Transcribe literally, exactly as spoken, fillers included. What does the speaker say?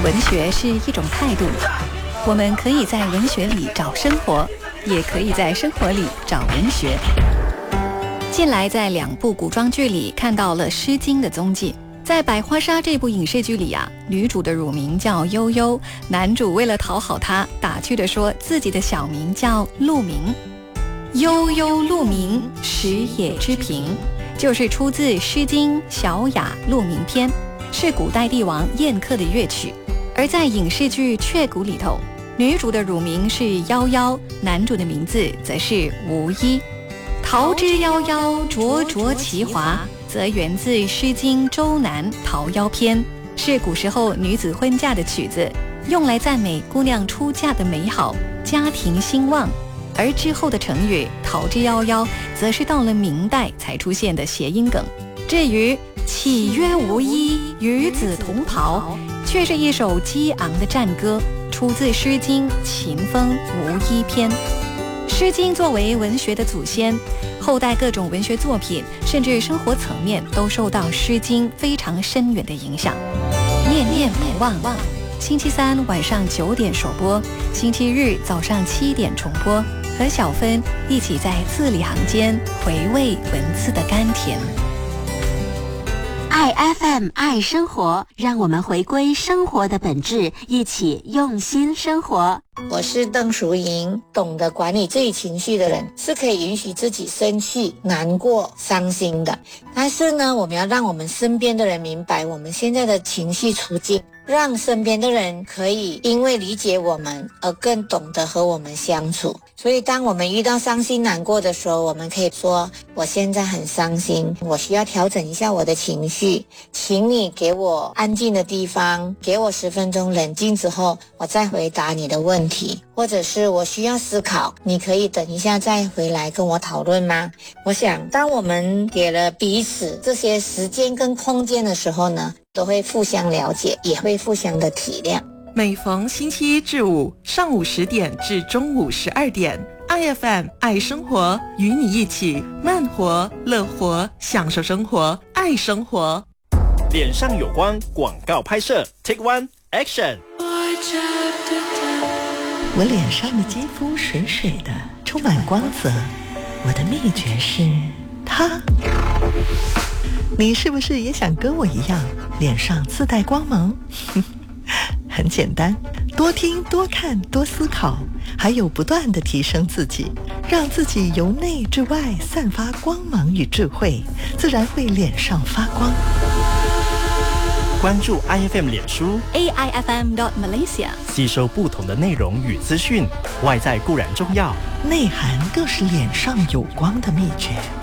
文学是一种态度，我们可以在文学里找生活，也可以在生活里找文学。近来在两部古装剧里看到了《诗经》的踪迹。在《百花杀》这部影视剧里啊，女主的乳名叫悠悠，男主为了讨好她，打趣地说自己的小名叫鹿鸣。悠悠鹿鸣，食野之苹，就是出自《诗经·小雅·鹿鸣篇》，是古代帝王宴客的乐曲。而在影视剧《雀谷》里头，女主的乳名是夭夭，男主的名字则是无衣。桃之夭夭，灼灼其华，则源自《诗经·周南·桃夭篇》，是古时候女子婚嫁的曲子，用来赞美姑娘出嫁的美好，家庭兴旺。而之后的成语桃之夭夭则是到了明代才出现的谐音梗。至于岂曰无衣，与子同袍，却是一首激昂的战歌，出自《诗经·秦风·无衣篇》。《诗经》作为文学的祖先，后代各种文学作品甚至生活层面都受到《诗经》非常深远的影响。念念不忘，星期三晚上九点首播，星期日早上七点重播，和小芬一起在字里行间回味文字的甘甜。 爱 F M 爱生活，让我们回归生活的本质，一起用心生活。 我是邓淑莹，懂得管理自己情绪的人是可以允许自己生气、难过、伤心的。但是呢，我们要让我们身边的人明白我们现在的情绪处境，让身边的人可以因为理解我们而更懂得和我们相处。所以当我们遇到伤心难过的时候，我们可以说我现在很伤心，我需要调整一下我的情绪，请你给我安静的地方，给我十分钟冷静之后，我再回答你的问题，或者是我需要思考，你可以等一下再回来跟我讨论吗？我想当我们给了彼此这些时间跟空间的时候呢，都会互相了解，也会互相的体谅。 每逢星期一至五上午十点至中午十二点， I F M 爱生活，与你一起慢活乐活，享受生活，爱生活。 脸上有光广告拍摄 Take One Action。 我脸上的肌肤水水的，充满光泽，我的秘诀是它。你是不是也想跟我一样脸上自带光芒？很简单，多听多看多思考，还有不断地提升自己，让自己由内至外散发光芒与智慧，自然会脸上发光。 关注 I F M 脸书 A I F M dot Malaysia， 吸收不同的内容与资讯，外在固然重要， 内涵更是脸上有光的秘诀。